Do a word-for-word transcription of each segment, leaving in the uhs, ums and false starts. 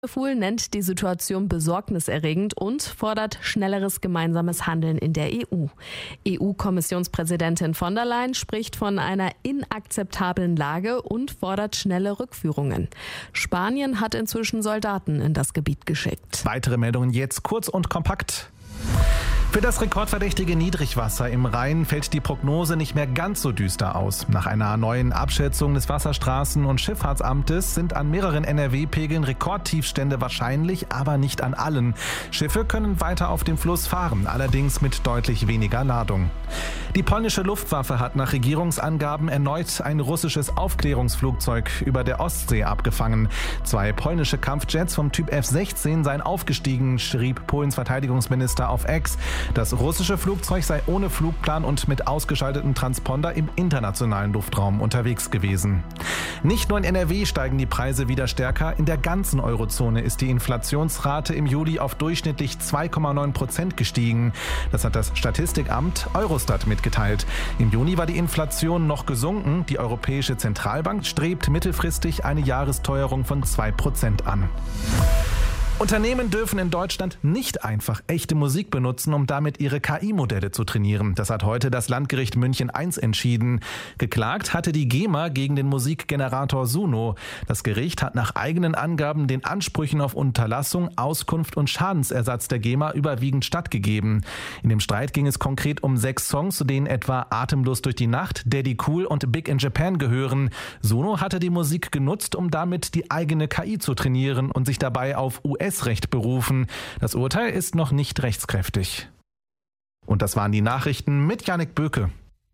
Fuhl nennt die Situation besorgniserregend und fordert schnelleres gemeinsames Handeln in der E U. E U-Kommissionspräsidentin von der Leyen spricht von einer inakzeptablen Lage und fordert schnelle Rückführungen. Spanien hat inzwischen Soldaten in das Gebiet geschickt. Weitere Meldungen jetzt kurz und kompakt. Für das rekordverdächtige Niedrigwasser im Rhein fällt die Prognose nicht mehr ganz so düster aus. Nach einer neuen Abschätzung des Wasserstraßen- und Schifffahrtsamtes sind an mehreren N R W-Pegeln Rekordtiefstände wahrscheinlich, aber nicht an allen. Schiffe können weiter auf dem Fluss fahren, allerdings mit deutlich weniger Ladung. Die polnische Luftwaffe hat nach Regierungsangaben erneut ein russisches Aufklärungsflugzeug über der Ostsee abgefangen. Zwei polnische Kampfjets vom Typ F sechzehn seien aufgestiegen, schrieb Polens Verteidigungsminister auf X. Das russische Flugzeug sei ohne Flugplan und mit ausgeschaltetem Transponder im internationalen Luftraum unterwegs gewesen. Nicht nur in N R W steigen die Preise wieder stärker. In der ganzen Eurozone ist die Inflationsrate im Juli auf durchschnittlich zwei Komma neun Prozent gestiegen. Das hat das Statistikamt Eurostat mitgeteilt. Im Juni war die Inflation noch gesunken. Die Europäische Zentralbank strebt mittelfristig eine Jahresteuerung von zwei Prozent an. Unternehmen dürfen in Deutschland nicht einfach echte Musik benutzen, um damit ihre K I-Modelle zu trainieren. Das hat heute das Landgericht München eins entschieden. Geklagt hatte die GEMA gegen den Musikgenerator Suno. Das Gericht hat nach eigenen Angaben den Ansprüchen auf Unterlassung, Auskunft und Schadensersatz der GEMA überwiegend stattgegeben. In dem Streit ging es konkret um sechs Songs, zu denen etwa Atemlos durch die Nacht, Daddy Cool und Big in Japan gehören. Suno hatte die Musik genutzt, um damit die eigene K I zu trainieren und sich dabei auf U S-Recht berufen. Das Urteil ist noch nicht rechtskräftig. Und das waren die Nachrichten mit Jannik Böke.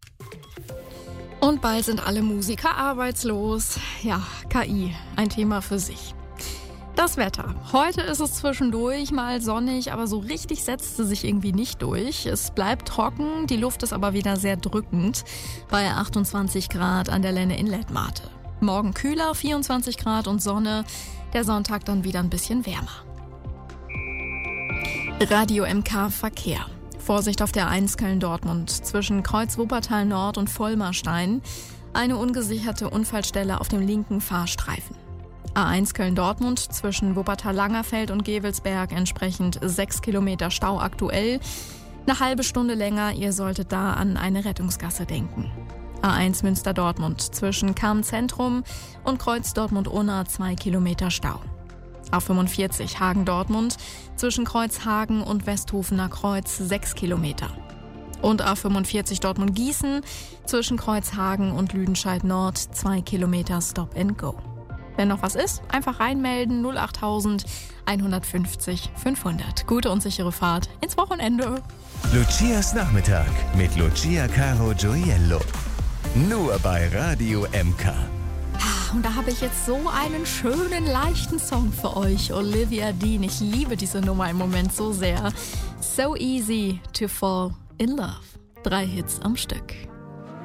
Und bald sind alle Musiker arbeitslos. Ja, K I, ein Thema für sich. Das Wetter. Heute ist es zwischendurch mal sonnig, aber so richtig setzt es sich irgendwie nicht durch. Es bleibt trocken, die Luft ist aber wieder sehr drückend bei achtundzwanzig Grad an der Lenne Inletmate. Morgen kühler, vierundzwanzig Grad und Sonne. Der Sonntag dann wieder ein bisschen wärmer. Radio M K Verkehr. Vorsicht auf der eins Köln-Dortmund zwischen Kreuz-Wuppertal Nord und Vollmarstein. Eine ungesicherte Unfallstelle auf dem linken Fahrstreifen. A eins Köln-Dortmund zwischen Wuppertal-Langerfeld und Gevelsberg entsprechend sechs Kilometer Stau aktuell. Eine halbe Stunde länger, ihr solltet da an eine Rettungsgasse denken. A eins Münster-Dortmund zwischen Cham-Zentrum und Kreuz Dortmund-Unna zwei Kilometer Stau. A fünfundvierzig Hagen-Dortmund zwischen Kreuz-Hagen und Westhofener Kreuz sechs Kilometer. Und A fünfundvierzig Dortmund-Gießen zwischen Kreuzhagen und Lüdenscheid-Nord zwei Kilometer Stop and Go. Wenn noch was ist, einfach reinmelden null acht null null eins fünf null fünfhundert. Gute und sichere Fahrt ins Wochenende. Lucias Nachmittag mit Lucia Caro Gioiello. Nur bei Radio M K. Und da habe ich jetzt so einen schönen, leichten Song für euch. Olivia Dean. Ich liebe diese Nummer im Moment so sehr. So easy to fall in love. Drei Hits am Stück.